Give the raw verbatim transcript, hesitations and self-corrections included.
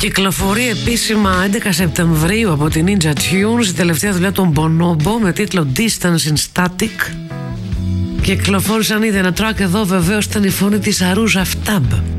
Κυκλοφορεί επίσημα έντεκα Σεπτεμβρίου από την Ninja Tunes η τελευταία δουλειά των Bonobo με τίτλο Distance in Static. Κυκλοφόρησαν ήδη ένα track εδώ, βεβαίως ήταν η φωνή της Αρούζα Φτάμπ.